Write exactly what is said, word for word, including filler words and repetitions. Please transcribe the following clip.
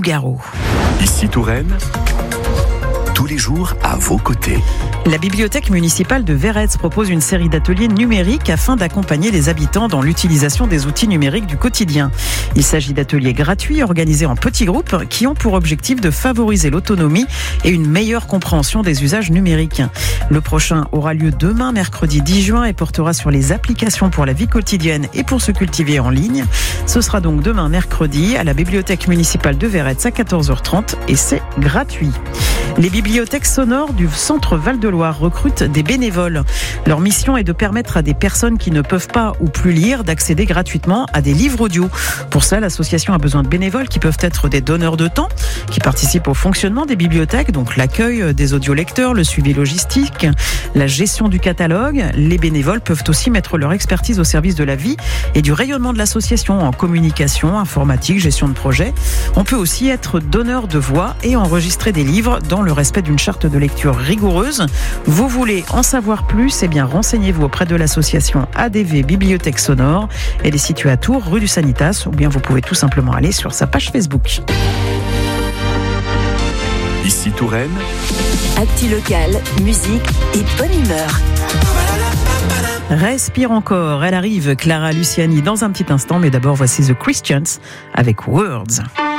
loup-garou. Ici Touraine, tous les jours à vos côtés. La bibliothèque municipale de Verrets propose une série d'ateliers numériques afin d'accompagner les habitants dans l'utilisation des outils numériques du quotidien. Il s'agit d'ateliers gratuits organisés en petits groupes qui ont pour objectif de favoriser l'autonomie et une meilleure compréhension des usages numériques. Le prochain aura lieu demain, mercredi dix juin, et portera sur les applications pour la vie quotidienne et pour se cultiver en ligne. Ce sera donc demain, mercredi, à la bibliothèque municipale de Verrets à quatorze heures trente et c'est gratuit. Les bibliothèques sonores du centre Val-de-Loire recrutent des bénévoles. Leur mission est de permettre à des personnes qui ne peuvent pas ou plus lire d'accéder gratuitement à des livres audio. Pour ça, l'association a besoin de bénévoles qui peuvent être des donneurs de temps, qui participent au fonctionnement des bibliothèques, donc l'accueil des audiolecteurs, le suivi logistique, la gestion du catalogue. Les bénévoles peuvent aussi mettre leur expertise au service de la vie et du rayonnement de l'association en communication, informatique, gestion de projet. On peut aussi être donneur de voix et enregistrer des livres dans le respect d'une charte de lecture rigoureuse. Vous voulez en savoir plus? Eh bien, renseignez-vous auprès de l'association A D V Bibliothèque Sonore. Elle est située à Tours, rue du Sanitas, ou bien vous pouvez tout simplement aller sur sa page Facebook. Ici Touraine, Actu local, musique et bonne humeur. Respire encore, elle arrive, Clara Luciani, dans un petit instant, mais d'abord voici The Christians avec Words.